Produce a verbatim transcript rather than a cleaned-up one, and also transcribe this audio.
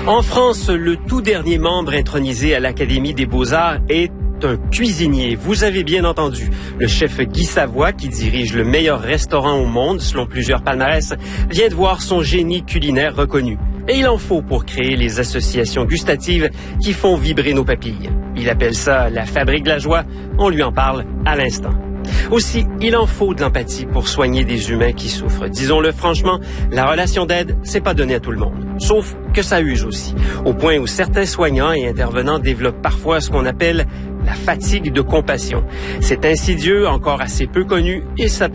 En France, le tout dernier membre intronisé à l'Académie des Beaux-Arts est un cuisinier. Vous avez bien entendu. Le chef Guy Savoie, qui dirige le meilleur restaurant au monde, selon plusieurs palmarès, vient de voir son génie culinaire reconnu. Et il en faut pour créer les associations gustatives qui font vibrer nos papilles. Il appelle ça la fabrique de la joie. On lui en parle à l'instant. Aussi, il en faut de l'empathie pour soigner des humains qui souffrent. Disons-le franchement, la relation d'aide, c'est pas donné à tout le monde. Sauf que ça use aussi. Au point où certains soignants et intervenants développent parfois ce qu'on appelle la fatigue de compassion. C'est insidieux, encore assez peu connu, et ça